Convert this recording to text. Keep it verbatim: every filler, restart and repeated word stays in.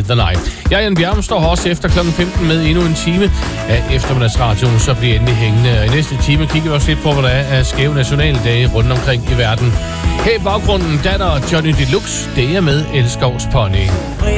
the Night. Jeg, Jan Bjerg, står også efter klokken femten med endnu en time af eftermiddagsradioen, så bliver endelig hængende. Og i næste time kigger vi også lidt på, hvad der er af skæve nationaldage rundt omkring i verden. Her i baggrunden, der er der Johnny Deluxe, det er med Elskovs Pony.